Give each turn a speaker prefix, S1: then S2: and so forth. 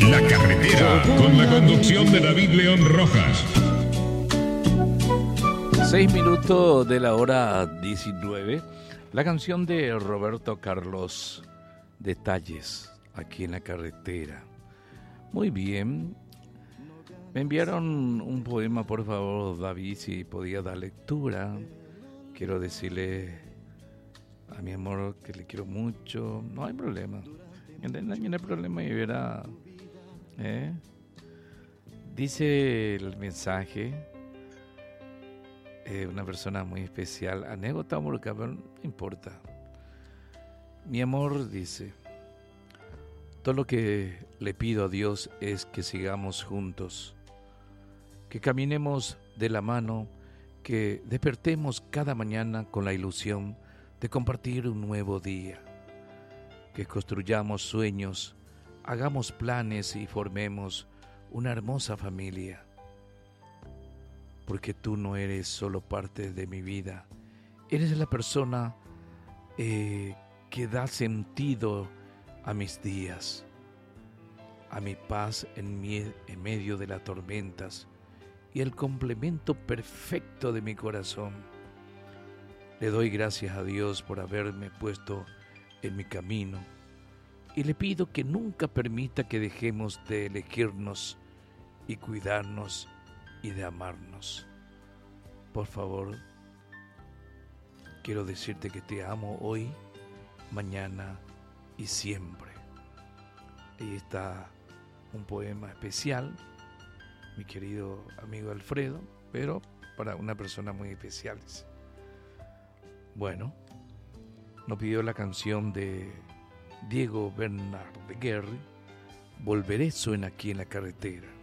S1: La Carretera, con la conducción de David León Rojas.
S2: 6 minutos de la hora 19. La canción de Roberto Carlos, Detalles, aquí en la carretera. Muy bien. Me enviaron un poema, por favor, David, si podía dar lectura. Quiero decirle a mi amor que le quiero mucho. No hay problema. No hay problema y verá. Dice el mensaje, una persona muy especial, anécdota amorosa, pero no importa. Mi amor, dice, todo lo que le pido a Dios es que sigamos juntos, que caminemos de la mano, que despertemos cada mañana con la ilusión de compartir un nuevo día, que construyamos sueños, hagamos planes y formemos una hermosa familia. Porque tú no eres solo parte de mi vida, eres la persona que da sentido a mis días, a mi paz en medio de las tormentas y el complemento perfecto de mi corazón. Le doy gracias a Dios por haberme puesto en mi camino y le pido que nunca permita que dejemos de elegirnos y cuidarnos y de amarnos. Por favor, quiero decirte que te amo hoy, mañana y siempre. Ahí está un poema especial, mi querido amigo Alfredo, pero para una persona muy especial. Bueno, nos pidió la canción de Diego Bernard de Guerri, Volveré, suena aquí en la carretera.